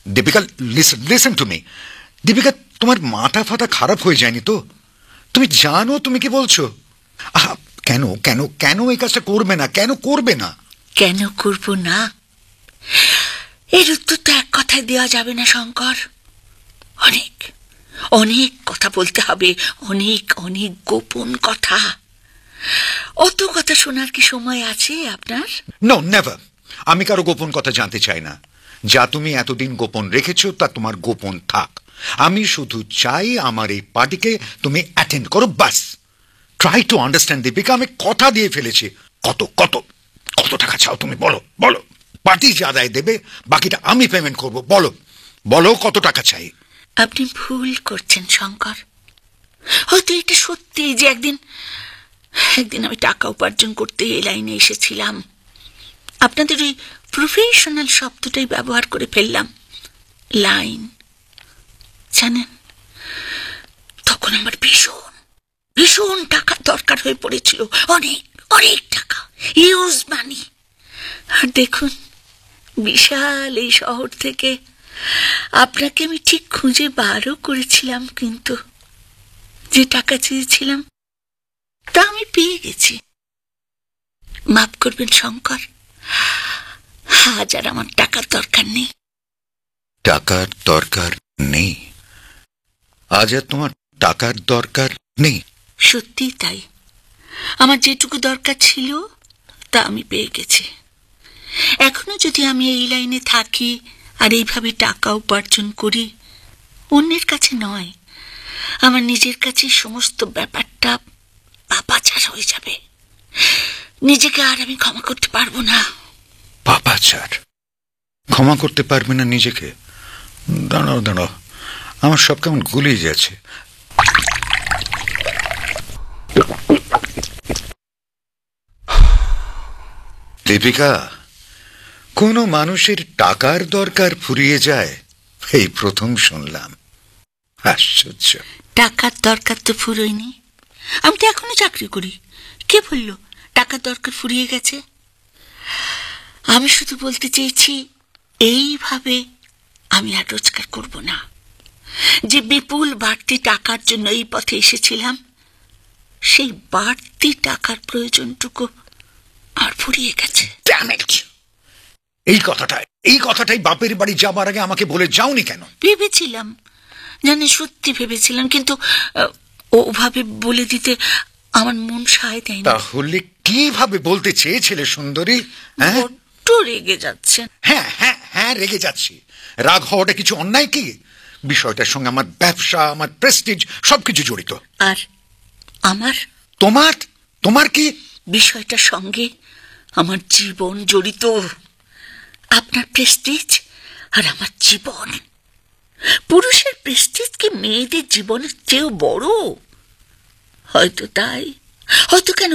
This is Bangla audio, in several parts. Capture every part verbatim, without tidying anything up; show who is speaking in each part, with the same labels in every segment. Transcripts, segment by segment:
Speaker 1: Deepika, listen listen to me. Deepika, তোমার মাথা ফাতা খারাপ হয়ে যায়নি তো? তুমি জানো তুমি কি বলছো? আহা, কেন কেন কেন এই কাজটা করবে না? কেন করবে না?
Speaker 2: কেন করব না এর উত্তর তো এক কথায় দেওয়া যাবে না শঙ্কর। অনেক অনেক কথা বলতে হবে, অনেক অনেক গোপন কথা। অত কথা শোনার কি সময় আছে আপনার?
Speaker 1: No, never. আমি কারো গোপন কথা জানতে চাই না। যা তুমি এতদিন গোপন রেখেছো তা তোমার গোপন থাক। আমি শুধু চাই আমার এই পার্টিকে তুমি অ্যাটেন্ড করো, বাস। ট্রাই টু আন্ডারস্ট্যান্ড দীপিকা, আমি কথা দিয়ে ফেলেছি। কত কত কত টাকা চাও তুমি? বলো বলো। পার্টি যা আদায় দেবে বাকিটা আমি পেমেন্ট করব। বলো বলো কত টাকা চাই।
Speaker 2: আপনি ভুল করছেন শঙ্কর। হয়তো এটা সত্যি যে একদিন একদিন আমি টাকা উপার্জন করতে এই লাইনে এসেছিলাম। আপনাদের ওই প্রফেশনাল শব্দটাই ব্যবহার করে ফেললাম, লাইন। জানেন, তখন আমার ভীষণ ভীষণ টাকার দরকার হয়ে পড়েছিল, অনেক অনেক টাকা, ইউজ মানি। আর দেখুন, বিশাল এই শহর থেকে আপনাকে আমি ঠিক খুঁজে বারও করেছিলাম, কিন্তু যে টাকা চেয়েছিলাম তা আমি পেয়ে গেছি। মাফ করবেন শঙ্কর, আজ আর আমার টাকার দরকার নেই।
Speaker 1: টাকার দরকার নেই? আজ আর তোমার টাকার দরকার নেই?
Speaker 2: সত্যি তাই। আমার যেটুকু দরকার ছিল তা আমি পেয়ে গেছি। এখনো যদি আমি এই লাইনে থাকি আর এইভাবে টাকা উপার্জন করি, অন্যের কাছে নয়, আমার নিজের কাছে সমস্ত ব্যাপারটা পাপাচার হয়ে যাবে। নিজেকে আর আমি ক্ষমা করতে পারবো না।
Speaker 1: পাপাচার? ক্ষমা করতে পারবে না নিজেকে? দাঁড়াও দাঁড়াও, আমার সব কেমন গুলিয়ে যাচ্ছে। দীপিকা, কোন মানুষের টাকার দরকার ফুরিয়ে যায় এই প্রথম শুনলাম। আশ্চর্য।
Speaker 2: টাকার দরকার তো ফুরোয়নি, আমি তো এখনো চাকরি করি। কে বলল টাকার দরকার ফুরিয়ে গেছে? আমি শুধু বলতে চেয়েছি, এইভাবে আমি আর রোজগার করব না। যে বিপুল বাড়তি টাকার জন্য এই পথে এসেছিলাম, সেই বাড়তি টাকার প্রয়োজনটুকু আর ফুরিয়ে গেছে।
Speaker 1: এই কথাটা এই কথাটাই বাপের বাড়ি যাবার আগে আমাকে বলে যাওনি কেন?
Speaker 2: ভেবেছিলাম, জানি সত্যি ভেবেছিলাম, কিন্তু ওভাবে বলে দিতে আমার মন সায় দেয় না।
Speaker 1: তাহলে কিভাবে বলতে চেয়েছিলে সুন্দরী?
Speaker 2: বড্ড রেগে যাচ্ছেন।
Speaker 1: হ্যাঁ হ্যাঁ হ্যাঁ রেগে যাচ্ছি। রাগ হওয়াটা কিছু অন্যায় কি? বিষয়টার সঙ্গে আমার ব্যবসা, আমার প্রেস্টিজ সবকিছু জড়িত।
Speaker 2: আর আমার?
Speaker 1: তোমার তোমার কি?
Speaker 2: বিষয়টার সঙ্গে আমার জীবন জড়িত। আপনার প্রেস্টিজ আর আমার জীবন। পুরুষের প্রেস্টিজ কি মেয়েদের জীবনের চেয়েও বড়? হয়তো তাই, হয়তো কেন,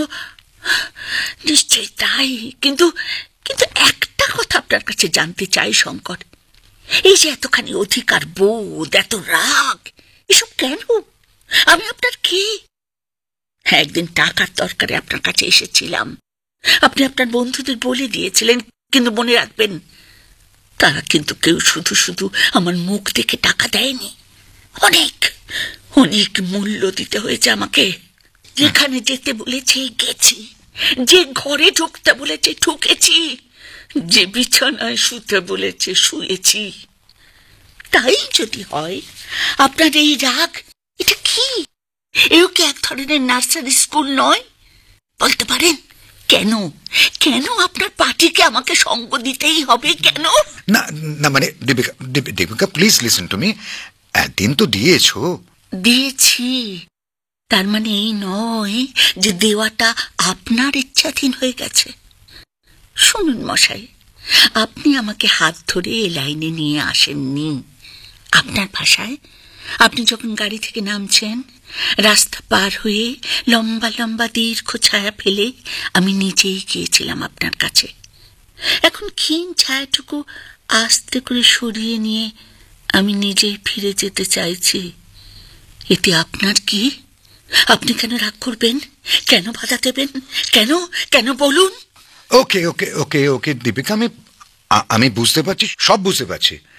Speaker 2: নিশ্চয়ই তাই। কিন্তু কিন্তু একটা কথা আপনার কাছে জানতে চাই শঙ্কর, এই যে এতখানি অধিকার বোধ, এত রাগ, এসব কেন? আমি আপনার কি? একদিন টাকার দরকারে আপনার কাছে এসেছিলাম, আপনি আপনার বন্ধুদের বলে দিয়েছিলেন, কিন্তু মনে রাখবেন, তারা কিন্তু কেউ শুধু শুধু আমার মুখ দেখে টাকা দেয়নি। অনেক অনেক মূল্য দিতে হয়েছে আমাকে। যেখানে যেতে বলেছে গেছি, যে ঘরে ঢুকতে বলেছে ঢুকেছি, যে বিছানায় শুতে বলেছে শুয়েছি। তাই যদি হয় আপনার এই রাগ, এটা কি? এও কি এক ধরনের নার্সারি স্কুল নয়? বলতে পারেন কেন? কেন আপনার পার্টিকে আমাকে সঙ্গ দিতেই হবে? কেন?
Speaker 1: না না মানে Deepika, Deepika please listen to me. একদিন তো দিয়েছো।
Speaker 2: দিয়েছি, তার মানে এই নয় যে দেওয়াটা আপনার ইচ্ছাধীন হয়ে গেছে। শুনুন মশাই, আপনি আমাকে হাত ধরে এই লাইনে নিয়ে আসেননি। আপনার ভাষায় আপনি যখন গাড়ি থেকে নামছেন, রাস্তা পার হয়ে লম্বা লম্বা দীর্ঘ ছায়া ফেলে আমি নিজেই গিয়েছিলাম আপনার কাছে। এখন ক্ষীণ ছায়াটুকু আস্তে করে সরিয়ে নিয়ে আমি নিজেই ফিরে যেতে চাইছি। এতে আপনার কি? আপনি কেন রাগ করবেন? কেন বাধা দেবেন? কেন কেন বলুন।
Speaker 1: ওকে ওকে ওকে ওকে দীপিকা, আমি আমি বুঝতে পারছি, সব বুঝতে পারছি।